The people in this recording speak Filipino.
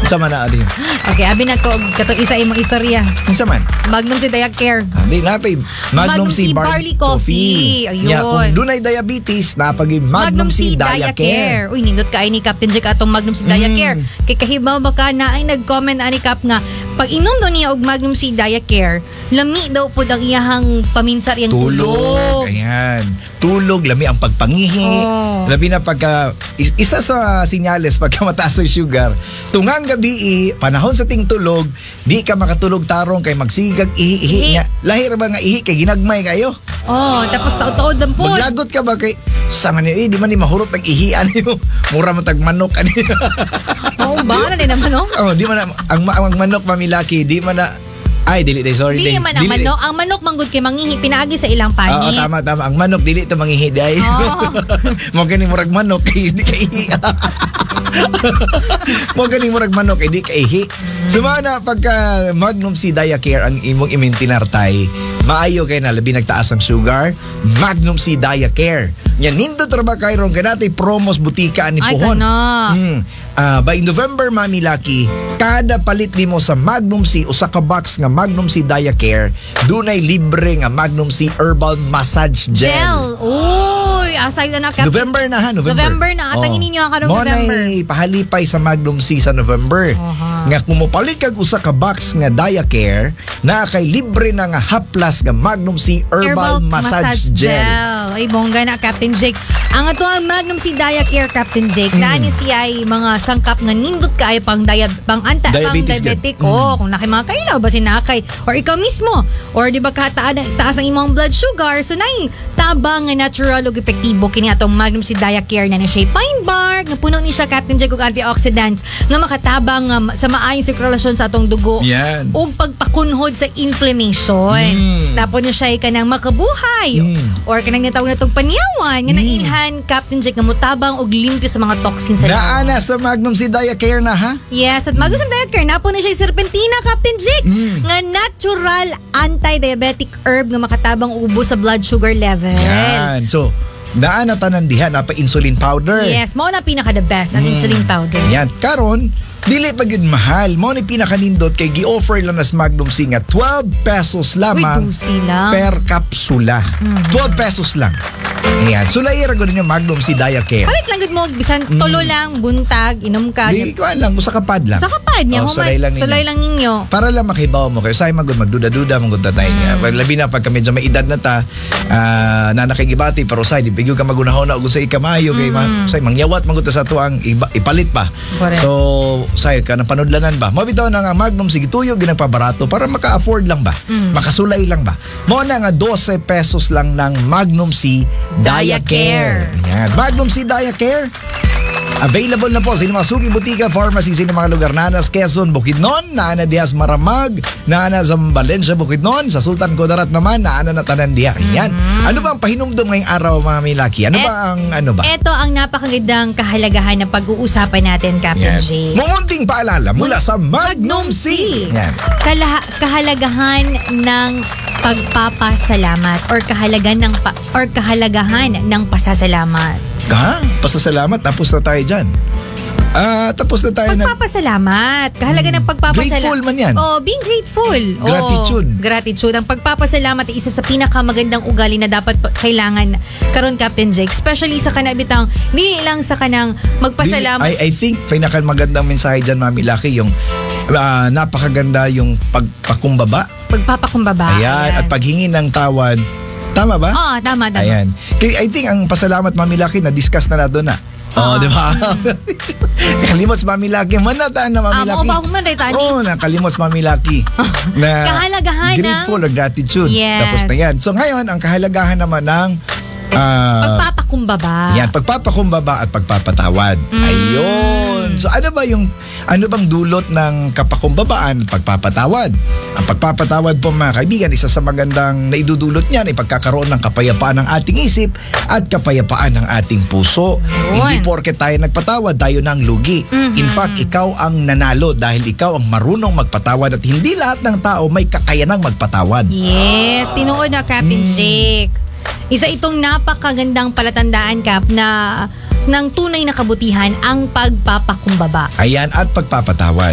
Sa mana din. Okay, abi na ko katong isa imong istorya. Sa man. Magnum si Diacare. Hindi napay Magnum C Barley Coffee. Ayun. Yeah, kung dunay diabetes, napagi Magnum C Diacare. Uy, nindot ka ni Captain Jack atong Magnum C Diacare. Kay kahibaw baka na ay nag-comment ani Cap nga pag inom daw niya og Magnum C Diacare, lami daw pud ang iyahang paminsar yang tulog. Ayan. Tulog, lami ang pagpangihi. Oh. Labi na pagka isa sa sinyales pagka mataas ang sugar, tungang gabi panahon sa ting tulog, di ka makatulog tarong kay magsigag ihi niya. Lahir ba nga ihi kay ginagmay kayo? Oh, tapos taod-taod lang po. Maglagot ka ba kay sa man di man ni mahurot ng ihian niyo. Mura matag manok ani. Oo, ba na din naman no? Oh, di man na, ang manok mamilaki, di man na ay, dili, sorry. Di naman ang manok. Ang manok manggod kay mangihi pinaagi sa ilang panit. Oo, tama. Ang manok, dili ito mangihi, day. Oh. Mo kani murag manok, kay hindi kaihi. Mo kani murag manok, hindi kaihi. Sumana, pagka Magnum C Diacare ang imong imintinartay, maayo kay na, labi nagtaas ang sugar, Magnum C Diacare. Yan, nindot ra kay ron kay natay promos butika ni Pohon. By November, Mami Lucky, kada palit nimo sa Magnum C usa ka box nga Magnum C Diacare, dunay libre nga Magnum C Herbal Massage Gel. Uy, asay na Captain. November na ha, November na. Atangin ninyo ang karong November. Monay pahalipay sa Magnum C sa November. Nga kung mopalit kag usa ka box nga Diacare, na kay libre na nga haplas nga Magnum C Herbal Massage Gel. Ay, bongga na, Captain Jake. Ang ato ang Magnum C Diacare, Captain Jake, naani siya ay mga sangkap nga nindot kaay pang diabetic. Kung nakay mga kailaw, ba sinakay, or ikaw mismo, or di ba taas ang imong blood sugar, so nai tabang nga natural ug epektibo kini atong Magnum C Diacare na siya pine bark, nga puno ni siya, Captain Jake, ug antioxidants nga makatabang sa maayong sirkulasyon sa atong dugo. Yan. Ug pagpakunhod sa inflammation. Tapos niya siya kanang makabuhay. Or kanang natawag na itong panyawan nga nailhan, Captain Jack, nga mutabang og limpyo sa mga toxins sa naana sa Magnum C Diacare na ha? Yes, at Magnum C Diacare na po na siya serpentina, Captain Jack, nga natural anti-diabetic herb nga makatabang ubo sa blood sugar level. Yan. So, naana tanan diha na pa insulin powder. Yes, mao na pinaka the best ang insulin powder. Yan. Karon, dili pa gyud mahal. Mao ni pinakanindot kay gi-offer lang nas Magnum C nga 12 pesos lamang per kapsula. 12 pesos lang. Ayan. So, laira ko din yung Magnum C Diacare. Palit lang gud mo, bisan tulo lang, buntag, inom ka. Di ko lang, usa ka pad lang. Sa kapad niya, sulay lang ninyo. Para lang makibaw mo kayo. Say magduda-duda mong tatay niya. Labi na pagka medyo may edad na ta, na nakigibati, pero say, di bigyo ka magunahon na, sa ikamayo, kay say, mangyawat magunta sa tuang ipalit pa. Correct. So, say, ka napanudlanan ba? Mabitaw na nga Magnum, sige tuyo, ginagpabarato, para maka-afford lang ba? Makasulay lang ba? Mo na nga 12 pesos lang ng Magnum C Diacare. Ayan. Magnum C Diacare. Available na po sa mga suki, butika, pharmacy sa mga lugar. Nanas, Quezon, Bukidnon, naana Diaz, Maramag, naana sa Valencia, Bukidnon, sa Sultan Kudarat naman, naana na tanan diha. Ayan. Ano ba ang pahinumdum ngayong araw, mga milaki? Ito ang napakagandang kahalagahan ng pag-uusapan natin, Captain J. Mumunting paalala mula sa Magnum C. Yan. Kahalagahan ng pagpapasalamat or kahalagahan ng pasasalamat. Pasasalamat, tapos na tayo dyan. Tapos na tayo pagpapasalamat. Kahalaga ng pagpapasalamat. Grateful man yan. Oh, being grateful. Gratitude. Ang pagpapasalamat ay isa sa pinakamagandang ugali na dapat kailangan karon, Captain Jake. Especially sa kanabitang, hindi lang sa kanang magpasalamat. I think pinakamagandang mensahe dyan, Mami Lucky, yung napakaganda yung pagpakumbaba. Pagpapakumbaba. Ayan. At paghingi ng tawad. Tama ba? Oo, tama. Ayan. I think ang pasalamat, Mami Lucky, na-discuss na doon na. Di ba? Nakalimot sa Mami Lucky. Manataan na Mami Lucky. Nakalimot sa Mami Lucky. Na kahalagahan grateful or gratitude. Yes. Tapos na yan. So ngayon, ang kahalagahan naman ng pagpapakumbaba. Yan, pagpapakumbaba at pagpapatawad. Ayun. So ano bang dulot ng kapakumbabaan at pagpapatawad? Ang pagpapatawad po, mga kaibigan, isa sa magandang naidudulot niyan ay pagkakaroon ng kapayapaan ng ating isip at kapayapaan ng ating puso. Hindi porke tayo nagpatawad, tayo na ang lugi. In fact, ikaw ang nanalo dahil ikaw ang marunong magpatawad at hindi lahat ng tao may kakayanang magpatawad. Yes, tinuod na, Captain Jake. Isa itong napakagandang palatandaan, Cap, na ng tunay na kabutihan ang pagpapakumbaba. Ayan, at pagpapatawad.